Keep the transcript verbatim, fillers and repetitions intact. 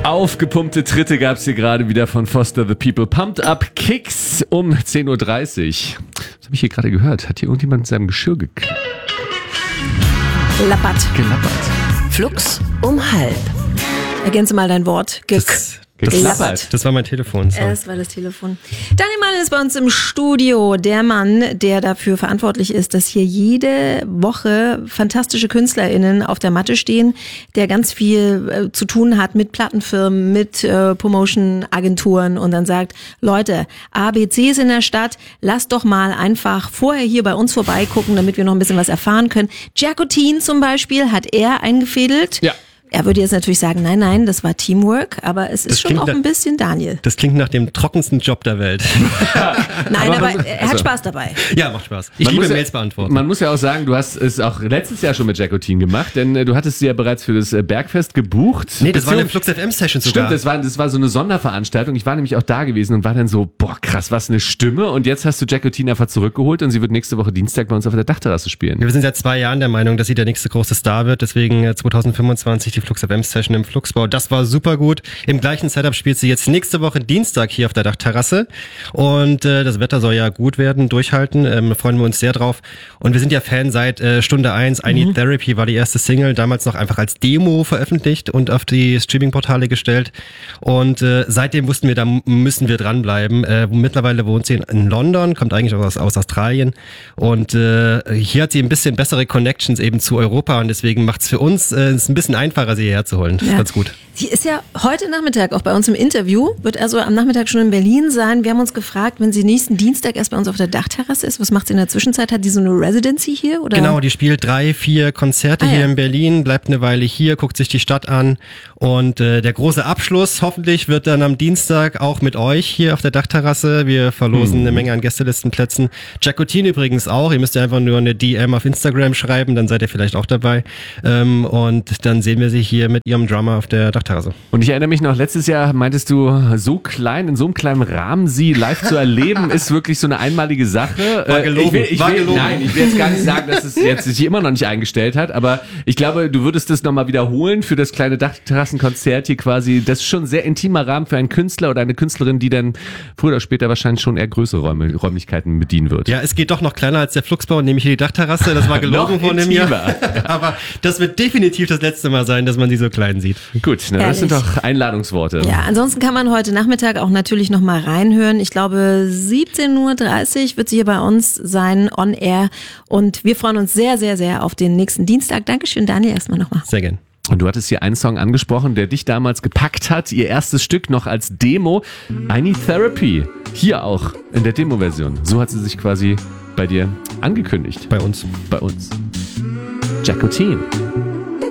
Aufgepumpte Tritte gab es hier gerade wieder von Foster the People. Pumped Up Kicks um zehn Uhr dreißig. Was habe ich hier gerade gehört? Hat hier irgendjemand mit seinem Geschirr geklappert? Gelappert. Flux um halb. Ergänze mal dein Wort. Ge- Das, Gelappert. das, das war mein Telefon. So. Das war das Telefon. Daniel Mann ist bei uns im Studio. Der Mann, der dafür verantwortlich ist, dass hier jede Woche fantastische KünstlerInnen auf der Matte stehen, der ganz viel äh, zu tun hat mit Plattenfirmen, mit äh, Promotion-Agenturen und dann sagt, Leute, A B C ist in der Stadt, lasst doch mal einfach vorher hier bei uns vorbeigucken, damit wir noch ein bisschen was erfahren können. Jacotin zum Beispiel hat er eingefädelt. Ja. Er würde jetzt natürlich sagen, nein, nein, das war Teamwork, aber es ist Das schon auch klingt ein bisschen Daniel. Das klingt nach dem trockensten Job der Welt. Nein, Aber aber, man- er also- hat Spaß dabei. Ja, macht Spaß. Ich Man liebe muss ja- Mails beantworten. Man muss ja auch sagen, du hast es auch letztes Jahr schon mit Jacotin gemacht, denn äh, du hattest sie ja bereits für das äh, Bergfest gebucht. nee, das war eine Beziehungs- Flux F M-Session sogar. Stimmt, das war, das war so eine Sonderveranstaltung. Ich war nämlich auch da gewesen und war dann so, boah, krass, was eine Stimme. Und jetzt hast du Jacotin einfach zurückgeholt und sie wird nächste Woche Dienstag bei uns auf der Dachterrasse spielen. Wir sind seit zwei Jahren der Meinung, dass sie der nächste große Star wird. Deswegen äh, zwanzig fünfundzwanzig die Flux F M-Session im Fluxbau. Das war super gut. Im gleichen Setup spielt sie jetzt nächste Woche Dienstag hier auf der Dachterrasse. Und äh, das Wetter soll ja gut werden, durchhalten. Ähm, da freuen wir uns sehr drauf. Und wir sind ja Fan seit äh, Stunde eins. I Need Therapy war die erste Single, damals noch einfach als Demo veröffentlicht und auf die Streaming-Portale gestellt. Und äh, seitdem wussten wir, da m- müssen wir dranbleiben. Äh, mittlerweile wohnt sie in, in London, kommt eigentlich aus, aus Australien. Und äh, hier hat sie ein bisschen bessere Connections eben zu Europa. Und deswegen macht es für uns äh, es ein bisschen einfacher, sie hierher zu holen. Das ist Ja. ganz gut. Sie ist ja heute Nachmittag auch bei uns im Interview, wird also am Nachmittag schon in Berlin sein. Wir haben uns gefragt, wenn sie nächsten Dienstag erst bei uns auf der Dachterrasse ist, was macht sie in der Zwischenzeit? Hat die so eine Residency hier? Oder? Genau, die spielt drei, vier Konzerte Ah, hier ja. in Berlin, bleibt eine Weile hier, guckt sich die Stadt an und äh, der große Abschluss hoffentlich wird dann am Dienstag auch mit euch hier auf der Dachterrasse. Wir verlosen Mhm. eine Menge an Gästelistenplätzen. Jacotin übrigens auch, ihr müsst ja einfach nur eine D M auf Instagram schreiben, dann seid ihr vielleicht auch dabei ähm, und dann sehen wir sie hier mit ihrem Drummer auf der Dachterrasse. Und ich erinnere mich noch, letztes Jahr meintest du, so klein, in so einem kleinen Rahmen sie live zu erleben, ist wirklich so eine einmalige Sache. War Äh, gelogen, Ich will, ich war will, gelogen. Nein, ich will jetzt gar nicht sagen, dass es jetzt sich immer noch nicht eingestellt hat, aber ich glaube, du würdest das nochmal wiederholen für das kleine Dachterrassenkonzert hier quasi. Das ist schon ein sehr intimer Rahmen für einen Künstler oder eine Künstlerin, die dann früher oder später wahrscheinlich schon eher größere Räume, Räumlichkeiten bedienen wird. Ja, es geht doch noch kleiner als der Fluxbau, nämlich hier die Dachterrasse, das war gelogen Noch von mir. intimer. Aber das wird definitiv das letzte Mal sein, dass man sie so klein sieht. Gut, na, das sind Herrlich. doch Einladungsworte. Ja, ansonsten kann man heute Nachmittag auch natürlich noch mal reinhören. Ich glaube, siebzehn Uhr dreißig wird sie hier bei uns sein, on air. Und wir freuen uns sehr, sehr, sehr auf den nächsten Dienstag. Dankeschön, Daniel, erstmal nochmal. Sehr gern. Und du hattest hier einen Song angesprochen, der dich damals gepackt hat. Ihr erstes Stück noch als Demo. I Need Therapy. Hier auch in der Demo-Version. So hat sie sich quasi bei dir angekündigt. Bei uns. Bei uns. Jacotin.